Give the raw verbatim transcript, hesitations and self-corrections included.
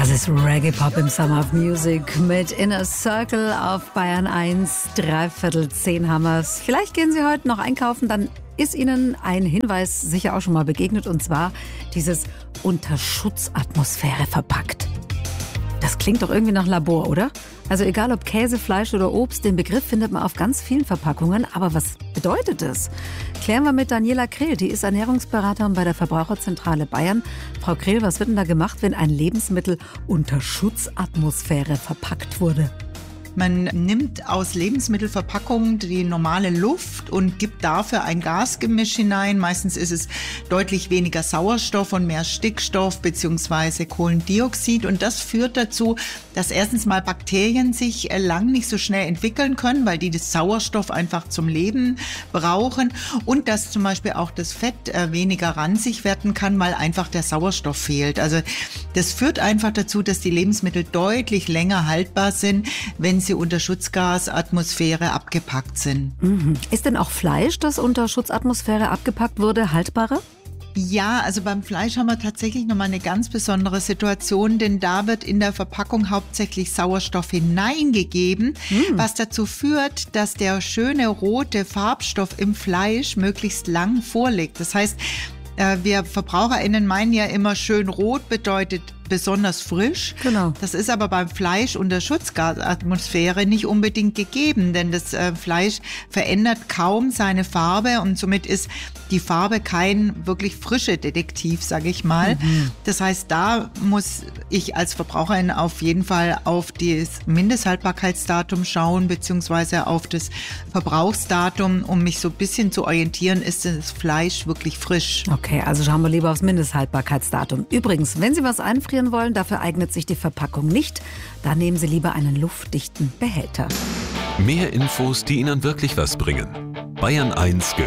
Das ist Reggae Pop im Summer of Music mit Inner Circle auf Bayern eins. Dreiviertel zehn haben wir's. Vielleicht gehen Sie heute noch einkaufen, dann ist Ihnen ein Hinweis sicher auch schon mal begegnet, und zwar dieses unter Schutzatmosphäre verpackt. Das klingt doch irgendwie nach Labor, oder? Also egal ob Käse, Fleisch oder Obst, den Begriff findet man auf ganz vielen Verpackungen. Aber was bedeutet es? Klären wir mit Daniela Krehl, die ist Ernährungsberaterin bei der Verbraucherzentrale Bayern. Frau Krehl, was wird denn da gemacht, wenn ein Lebensmittel unter Schutzatmosphäre verpackt wurde? Man nimmt aus Lebensmittelverpackungen die normale Luft und gibt dafür ein Gasgemisch hinein. Meistens ist es deutlich weniger Sauerstoff und mehr Stickstoff bzw. Kohlendioxid. Und das führt dazu, dass erstens mal Bakterien sich lang nicht so schnell entwickeln können, weil die das Sauerstoff einfach zum Leben brauchen. Und dass zum Beispiel auch das Fett weniger ranzig werden kann, weil einfach der Sauerstoff fehlt. Also das führt einfach dazu, dass die Lebensmittel deutlich länger haltbar sind, wenn sie unter Schutzgasatmosphäre abgepackt sind. Mhm. Ist denn auch Fleisch, das unter Schutzatmosphäre abgepackt wurde, haltbarer? Ja, also beim Fleisch haben wir tatsächlich nochmal eine ganz besondere Situation, denn da wird in der Verpackung hauptsächlich Sauerstoff hineingegeben, mhm. was dazu führt, dass der schöne rote Farbstoff im Fleisch möglichst lang vorliegt. Das heißt, wir VerbraucherInnen meinen ja immer, schön rot bedeutet besonders frisch. Genau. Das ist aber beim Fleisch unter Schutzgasatmosphäre nicht unbedingt gegeben, denn das äh, Fleisch verändert kaum seine Farbe und somit ist die Farbe kein wirklich frische Detektiv, sage ich mal. Mhm. Das heißt, da muss ich als Verbraucherin auf jeden Fall auf das Mindesthaltbarkeitsdatum schauen, beziehungsweise auf das Verbrauchsdatum, um mich so ein bisschen zu orientieren, ist das Fleisch wirklich frisch. Okay, also schauen wir lieber aufs Mindesthaltbarkeitsdatum. Übrigens, wenn Sie was einfrieren wollen, dafür eignet sich die Verpackung nicht. Da nehmen Sie lieber einen luftdichten Behälter. Mehr Infos, die Ihnen wirklich was bringen. Bayern eins gehört